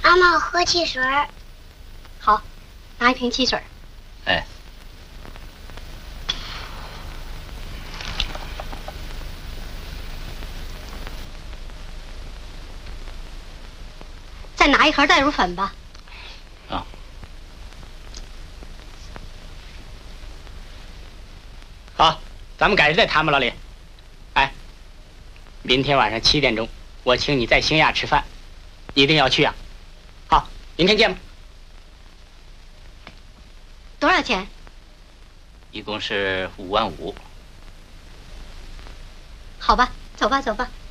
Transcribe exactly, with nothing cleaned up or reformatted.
妈妈喝汽水。 好，拿一瓶汽水。 哎。 再拿一盒代乳粉吧。 啊。好，咱们改日再谈吧，老李。哎，明天晚上七点钟，我请你在兴亚吃饭，一定要去啊！好，明天见吧。 多少钱？ 一共是五万五。 好吧，走吧，走吧。